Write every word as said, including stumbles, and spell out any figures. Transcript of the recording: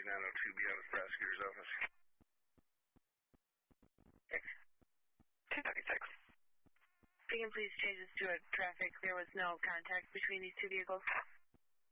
nine oh two, be out of the prosecutor's office. two thirty-six. If you can please change this to a traffic, there was no contact between these two vehicles.